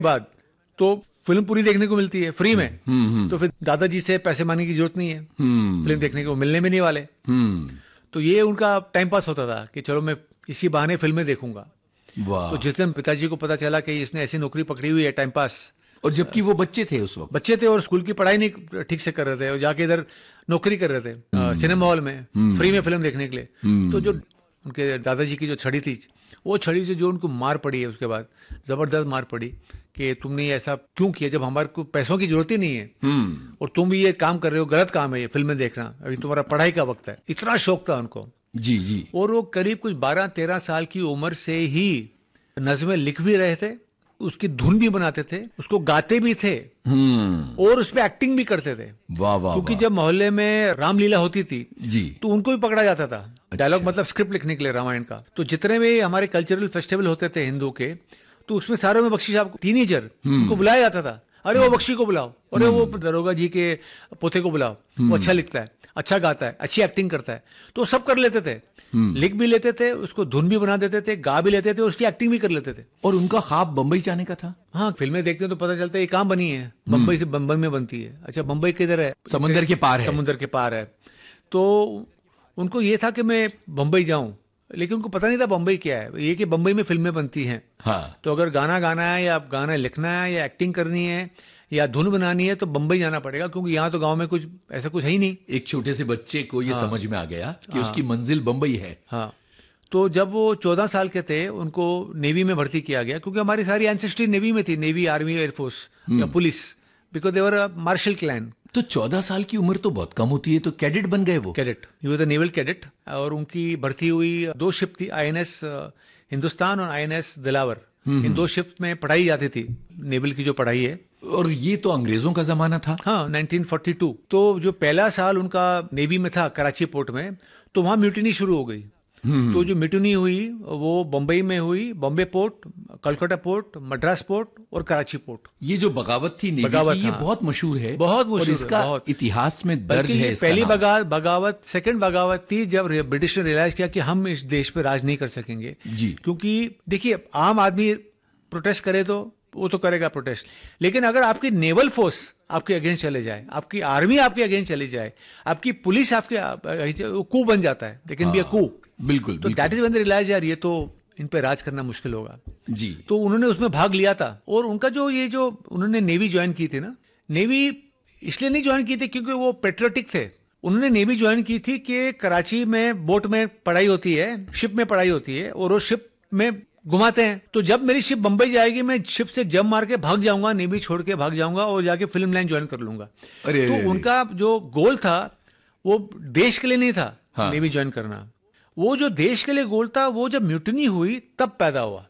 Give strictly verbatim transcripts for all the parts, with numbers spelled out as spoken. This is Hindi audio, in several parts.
बाद तो फिल्म पूरी देखने को मिलती है फ्री में, तो फिर दादाजी से पैसे मांगने की जरूरत नहीं है, फिल्म देखने को मिलने भी नहीं वाले। तो ये उनका टाइम पास होता था कि चलो मैं इसी बहाने फिल्में देखूंगा। तो जिस दिन पिताजी को पता चला कि इसने ऐसी नौकरी पकड़ी हुई है टाइम पास, और जबकि वो बच्चे थे उस वक्त, बच्चे थे और स्कूल की पढ़ाई नहीं ठीक से कर रहे थे और जाके इधर नौकरी कर रहे थे सिनेमा हॉल में फ्री में फिल्म देखने के लिए, तो जो उनके दादाजी की जो छड़ी थी, वो छड़ी से जो उनको मार पड़ी है उसके बाद जबरदस्त मार पड़ी कि तुमने ऐसा क्यों किया जब हमारे को पैसों की जरूरत ही नहीं है और तुम भी ये काम कर रहे हो, गलत काम है ये फिल्में देखना, अभी तुम्हारा पढ़ाई का वक्त है। इतना शौक था उनको। जी जी। और वो करीब कुछ बारह तेरह साल की उम्र से ही नज़्में लिख भी रहे थे, उसकी धुन भी बनाते थे, उसको गाते भी थे और उस पे एक्टिंग भी करते थे। वाह वाह। क्योंकि जब मोहल्ले में रामलीला होती थी जी, तो उनको भी पकड़ा जाता था डायलॉग, मतलब स्क्रिप्ट लिखने के लिए रामायण का। तो जितने भी हमारे कल्चरल फेस्टिवल होते थे हिंदू के, तो उसमें सारे में बख्शी साहब टीनेजर उनको बुलाया जाता था, अरे वो बख्शी को बुलाओ, अरे वो दरोगा जी के पोते को बुलाओ, वो अच्छा लिखता है, अच्छा गाता है, अच्छी एक्टिंग करता है। तो सब कर लेते थे, लिख भी लेते थे, उसको धुन भी बना देते थे, गा भी लेते थे, उसकी एक्टिंग भी कर लेते थे। और उनका ख्वाब बंबई जाने का था। हाँ, फिल्में देखते हैं तो पता चलता है ये कहाँ बनी है, बंबई से बंबई में बनती है। अच्छा, बंबई किधर है? समुद्र के पार है। समुद्र के पार है। तो उनको ये था कि मैं बंबई जाऊं, लेकिन उनको पता नहीं था बंबई क्या है, ये कि बंबई में फिल्में बनती हैं। हाँ। तो अगर गाना गाना है या गाना लिखना है या एक्टिंग करनी है या धुन बनानी है तो बंबई जाना पड़ेगा, क्योंकि यहाँ तो गांव में कुछ ऐसा कुछ है ही नहीं। एक छोटे से बच्चे को ये हाँ, समझ में आ गया कि हाँ, उसकी मंजिल बंबई है। हाँ। तो जब वो चौदह साल के थे उनको नेवी में भर्ती किया गया, क्योंकि हमारी सारी एंसेस्ट्री नेवी में थी, नेवी, आर्मी, एयरफोर्स या police, because they were a martial clan. तो चौदह साल की उम्र तो बहुत कम होती है, तो कैडेट बन गए वो? कैडेट, ये द नेवल कैडेट। और उनकी भर्ती हुई, दो शिप थी, आईएनएस हिंदुस्तान और आईएनएस दिलावर, इन दो शिप में पढ़ाई जाती थी, नेवल की जो पढ़ाई है। और ये तो अंग्रेजों का जमाना था। हाँ, नाइनटीन फोर्टी टू। तो जो पहला साल उनका नेवी में था कराची पोर्ट में, तो वहां म्यूटिनी शुरू हो गई। तो जो म्यूटिनी हुई वो बम्बई में हुई, Bombay port, Calcutta port, Madras port और कराची पोर्ट। ये जो बगावत थी नेवी बगावत, की, ये हाँ, बहुत मशहूर है, बहुत मशहूर और इसका है, बहुत। इतिहास में दर्ज है इसका पहली नाम। बगा, बगावत सेकंड बगावत थी जब ब्रिटिश ने रियलाइज किया कि हम इस देश पे राज नहीं कर सकेंगे जी। क्योंकि देखिए, आम आदमी प्रोटेस्ट करे तो वो तो करेगा प्रोटेस्ट, लेकिन अगर आपकी नेवल फोर्स आपके अगेंस्ट चले जाए, आपकी आर्मी आपके अगेंस्ट चली जाए, आपकी पुलिस आपके, कू बन जाता है, लेकिन भी अ कू। बिल्कुल। तो that is when they realise यार ये तो इन पे राज करना मुश्किल होगा जी। तो उन्होंने उसमें भाग लिया था। और उनका जो ये जो उन्होंने नेवी ज्वाइन की थी ना, नेवी इसलिए नहीं ज्वाइन की थी क्योंकि वो पेट्रियोटिक थे। उन्होंने नेवी ज्वाइन की थी कि कराची में बोट में पढ़ाई होती है, शिप में पढ़ाई होती है, और वो शिप में घुमाते हैं। तो जब मेरी शिप बंबई जाएगी, मैं शिप से जंप मार के भाग जाऊंगा, नेवी छोड़ के भाग जाऊंगा और जाके फिल्म लाइन ज्वाइन कर लूंगा। अरे तो अरे उनका जो गोल था वो देश के लिए नहीं था। हाँ। नेवी ज्वाइन करना, वो जो देश के लिए गोल था, वो जब म्यूटिनी हुई तब पैदा हुआ।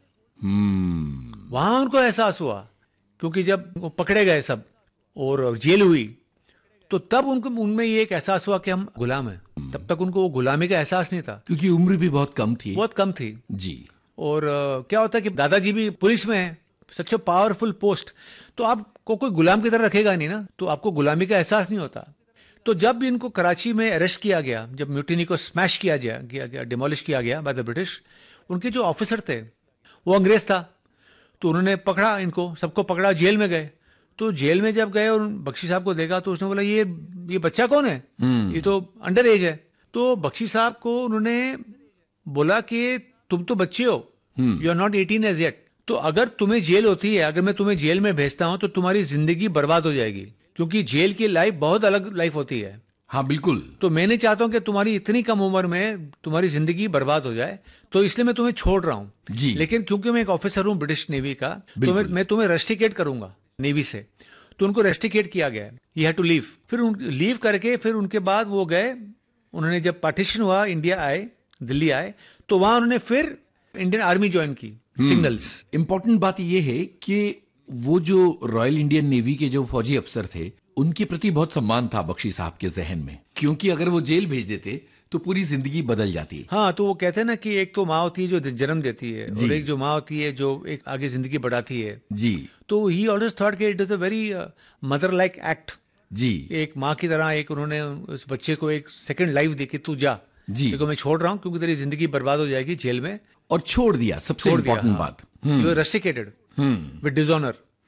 हम्म वहां उनको एहसास हुआ, क्योंकि जब वो पकड़े गए सब और जेल हुई, तो तब उनको उनमें ये एक एहसास हुआ कि हम गुलाम हैं। तब तक उनको वो गुलामी का एहसास नहीं था, क्योंकि उम्र भी बहुत कम थी। बहुत कम थी जी। और uh, क्या होता है कि दादाजी भी पुलिस में है, सच पावरफुल पोस्ट, तो आपको कोई गुलाम की तरह रखेगा नहीं ना, तो आपको गुलामी का एहसास नहीं होता। तो जब भी इनको कराची में अरेस्ट किया गया, जब म्यूटिनी को स्मैश किया गया किया गया डिमोलिश किया गया बाय द ब्रिटिश, उनके जो ऑफिसर थे वो अंग्रेज था। तो उन्होंने पकड़ा इनको, सबको पकड़ा, जेल में गए। तो जेल में जब गए और बख्शी साहब को देखा तो उसने बोला ये ये बच्चा कौन है, ये तो अंडर एज है। तो बख्शी साहब को उन्होंने बोला कि तुम तो बच्चे हो, you are not eighteen as yet, तो अगर तुम्हें जेल होती है, अगर मैं तुम्हें जेल में भेजता हूं तो तुम्हारी जिंदगी बर्बाद हो जाएगी, क्योंकि जेल की लाइफ बहुत अलग लाइफ होती है। हाँ बिल्कुल। तो मैं नहीं चाहता हूं कि तुम्हारी इतनी कम उम्र में तुम्हारी जिंदगी बर्बाद हो जाए, तो इसलिए मैं तुम्हें छोड़ रहा हूं जी। लेकिन क्योंकि मैं एक ऑफिसर हूं ब्रिटिश नेवी का, तो मैं, मैं तुम्हें रेस्टिकेट करूंगा नेवी से। तो उनको रेस्टिकेट किया गया, यू हैव टू लीव। फिर लीव करके फिर उनके बाद वो गए, उन्होंने जब पार्टीशन हुआ, इंडिया आए, दिल्ली आए, तो वहां उन्होंने फिर इंडियन आर्मी ज्वाइन की, सिग्नल्स। इंपॉर्टेंट बात यह है कि वो जो रॉयल इंडियन नेवी के जो फौजी अफसर थे, उनके प्रति बहुत सम्मान था बख्शी साहब के जहन में, क्योंकि अगर वो जेल भेज देते तो पूरी जिंदगी बदल जाती। हाँ, तो वो कहते हैं ना कि एक तो माँ होती है जो जन्म देती है, और एक जो माँ होती है जो एक आगे जिंदगी बढ़ाती है जी। तो ही ऑलवेज थॉट कि it is a very mother like act जी। एक माँ की तरह एक उन्होंने उस बच्चे को एक सेकंड लाइफ दी कि तू जा जी, देखो मैं छोड़ रहा हूँ क्योंकि तेरी जिंदगी बर्बाद हो जाएगी जेल में, और छोड़ दिया। सबसे इंपॉर्टेंट बात, you are rusticated with dishonour.